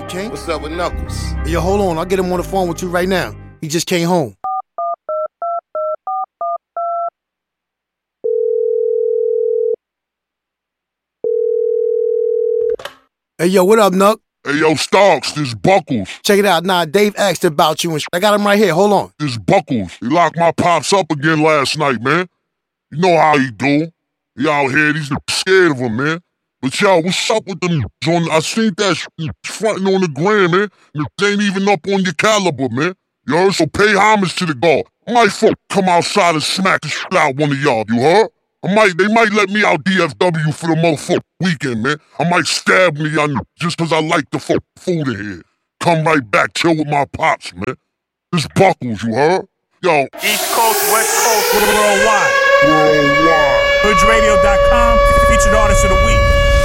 up, King? What's up with Knuckles? Hey, yo, hold on. I'll get him on the phone with you right now. He just came home. Hey, yo, what up, Nuck? Hey, yo, Starks, this Buckles. Check it out. Nah, Dave asked about you and I got him right here. Hold on. This Buckles. He locked my pops up again last night, man. You know how he do. He out here, he's scared of him, man. But yo, what's up with them? I seen that fronting on the gram, man. They ain't even up on your caliber, man. You heard? So pay homage to the guard. I might come outside and smack the shit out one of y'all, you heard? They might let me out DFW for the motherfucking weekend, man. I might stab me just cause I like the food in here. Come right back, chill with my pops, man. This Buckles, you heard? Yo. East Coast, West Coast, worldwide. Worldwide. HoodRadio.com, featured artist of the week.